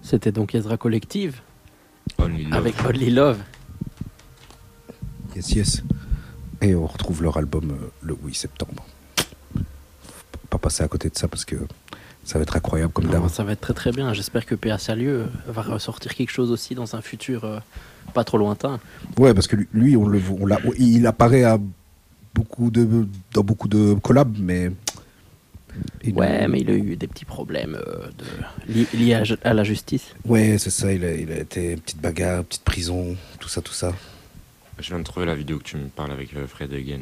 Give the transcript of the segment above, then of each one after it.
C'était donc Ezra Collective Only Love. avec Only Love. Yes, yes. Et on retrouve leur album le 8 septembre. Faut pas passer à côté de ça parce que ça va être incroyable comme d'hab. Non, ça va être très très bien. J'espère que PA Salieu va ressortir quelque chose aussi dans un futur pas trop lointain. Ouais, parce que lui, il apparaît dans beaucoup de collabs, mais... Ouais, mais il a eu des petits problèmes liés à la justice. Ouais, c'est ça, il a été une petite bagarre, petite prison, tout ça, tout ça. Je viens de trouver la vidéo que tu me parles avec Fred Again.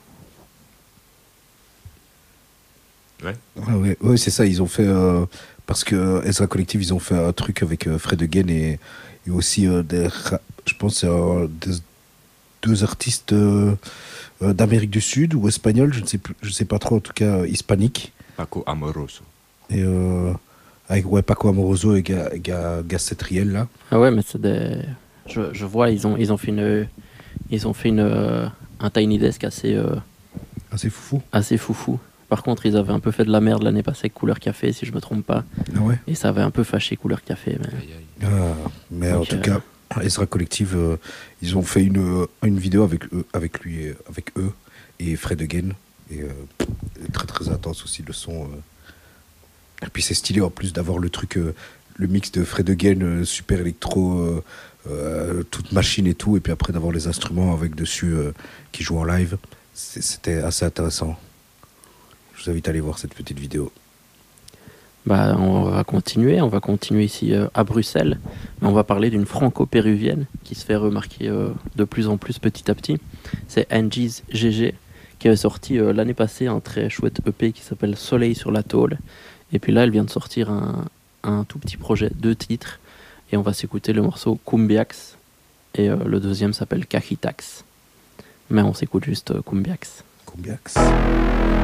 Ouais. Ouais, c'est ça, ils ont fait... parce que Ezra Collective, ils ont fait un truc avec Fred Again et aussi je pense deux artistes d'Amérique du Sud ou espagnols, je sais pas trop, en tout cas hispaniques. Paco Amoroso. Et avec Paco Amoroso et Gassetriel là. Ah ouais, mais c'est des... Je vois, ils ont fait un Tiny Desk assez Foufou. assez foufou. Par contre, ils avaient un peu fait de la merde l'année passée avec Couleur Café, si je me trompe pas. Ah ouais. Et ça avait un peu fâché Couleur Café. Mais... Aïe, aïe. Mais en tout cas, Ezra Collective, ils ont fait une vidéo avec lui, avec eux et Fred Again. Et très très intense aussi le son. Et puis c'est stylé en plus d'avoir le truc, le mix de Fred Again, super électro, toute machine et tout. Et puis après d'avoir les instruments avec dessus qui jouent en live. C'était assez intéressant. Je vous invite à aller voir cette petite vidéo. Bah, on va continuer ici à Bruxelles, mais on va parler d'une franco-péruvienne qui se fait remarquer de plus en plus petit à petit. C'est Angie's GG qui avait sorti l'année passée un très chouette EP qui s'appelle Soleil sur la tôle. Et puis là, elle vient de sortir un tout petit projet, 2 titres, et on va s'écouter le morceau Cumbiax, et le deuxième s'appelle Cajitax. Mais on s'écoute juste Cumbiax. Cumbiax.